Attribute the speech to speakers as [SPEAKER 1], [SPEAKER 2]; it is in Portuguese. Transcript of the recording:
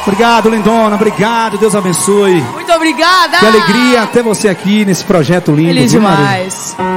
[SPEAKER 1] Obrigado, lindona. Obrigado. Deus abençoe.
[SPEAKER 2] Muito obrigada.
[SPEAKER 1] Que alegria ter você aqui nesse projeto lindo.
[SPEAKER 2] Feliz demais.